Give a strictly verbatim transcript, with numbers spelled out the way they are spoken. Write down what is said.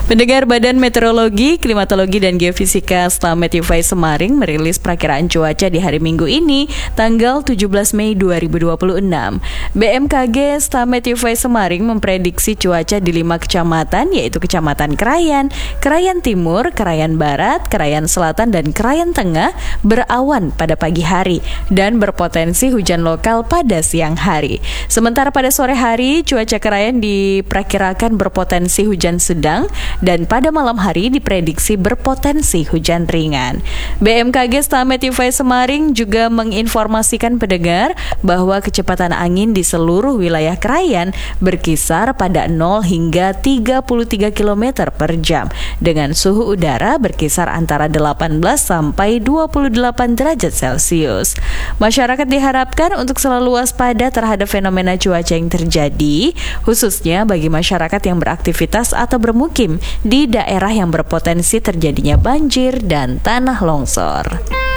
Pendengar, Badan Meteorologi, Klimatologi dan Geofisika Slamet U V Semaring merilis perakiraan cuaca di hari Minggu ini, tanggal tujuh belas Mei dua ribu dua puluh enam. B M K G Slamet U V Semaring memprediksi cuaca di lima kecamatan, yaitu Kecamatan Krayan, Krayan Timur, Krayan Barat, Krayan Selatan, dan Krayan Tengah berawan pada pagi hari dan berpotensi hujan lokal pada siang hari. Sementara pada sore hari, cuaca Krayan diperkirakan berpotensi hujan sedang dan pada malam hari diprediksi berpotensi hujan ringan. B M K G Slamet U V Semaring juga menginformasikan pendengar bahwa kecepatan angin di seluruh wilayah Krayan berkisar pada nol hingga tiga puluh tiga kilometer per jam dengan suhu udara berkisar antara delapan belas sampai dua puluh delapan derajat Celcius. Masyarakat diharapkan untuk selalu waspada terhadap fenomena cuaca yang terjadi, khususnya bagi masyarakat yang beraktivitas atau bermukim di daerah yang berpotensi terjadinya banjir dan tanah longsor.